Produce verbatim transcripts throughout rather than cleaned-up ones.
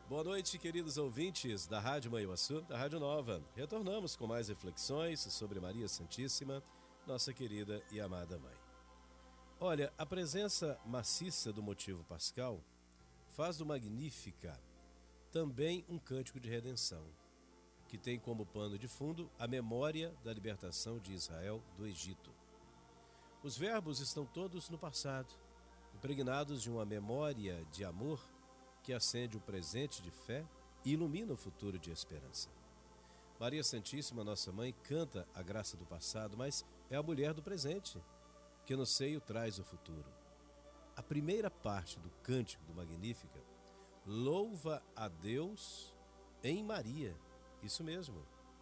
Boa noite, queridos ouvintes da Rádio Manhuaçu, da Rádio Nova. Retornamos com mais reflexões sobre Maria Santíssima, nossa querida e amada Mãe. Olha, a presença maciça do motivo pascal faz do Magnífica também um cântico de redenção, que tem como pano de fundo a memória da libertação de Israel do Egito. Os verbos estão todos no passado, impregnados de uma memória de amor que acende o presente de fé e ilumina o futuro de esperança. Maria Santíssima, nossa Mãe, canta a graça do passado, mas é a mulher do presente, que no seio traz o futuro. A primeira parte do cântico do Magnífica louva a Deus em Maria, isso mesmo,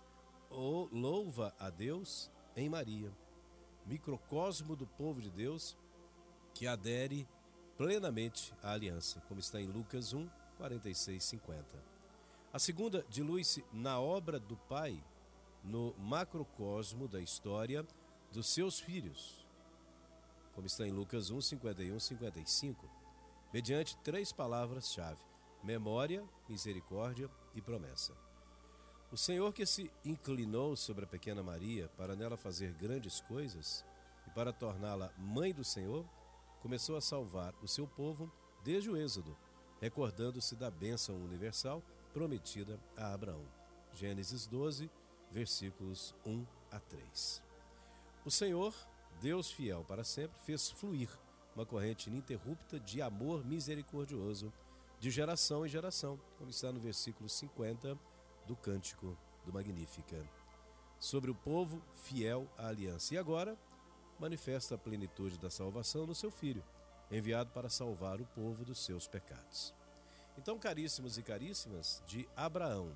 ou louva a Deus em Maria, microcosmo do povo de Deus que adere plenamente à aliança, como está em Lucas um, quarenta e seis, cinquenta. A segunda dilui-se na obra do Pai, no macrocosmo da história dos seus filhos, como está em Lucas um, cinquenta e um, cinquenta e cinco, mediante três palavras-chave: memória, misericórdia e promessa. O Senhor, que se inclinou sobre a pequena Maria para nela fazer grandes coisas e para torná-la mãe do Senhor, começou a salvar o seu povo desde o Êxodo, recordando-se da bênção universal prometida a Abraão. Gênesis doze, versículos um a três. O Senhor, Deus fiel para sempre, fez fluir uma corrente ininterrupta de amor misericordioso de geração em geração, como está no versículo cinquenta do Cântico do Magnífica, sobre o povo fiel à aliança. E agora manifesta a plenitude da salvação no seu Filho, enviado para salvar o povo dos seus pecados. Então, caríssimos e caríssimas, de Abraão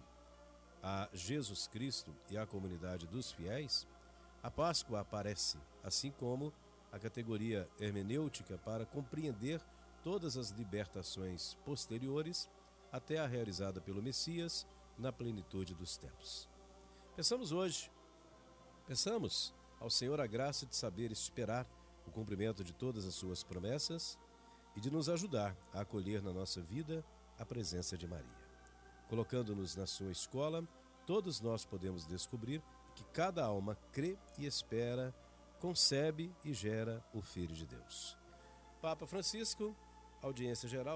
a Jesus Cristo e à comunidade dos fiéis, a Páscoa aparece, assim como a categoria hermenêutica para compreender todas as libertações posteriores até a realizada pelo Messias na plenitude dos tempos. Pensamos hoje, pensamos ao Senhor a graça de saber esperar o cumprimento de todas as suas promessas e de nos ajudar a acolher na nossa vida a presença de Maria. Colocando-nos na sua escola, todos nós podemos descobrir que cada alma crê e espera, concebe e gera o Filho de Deus. Papa Francisco, audiência geral.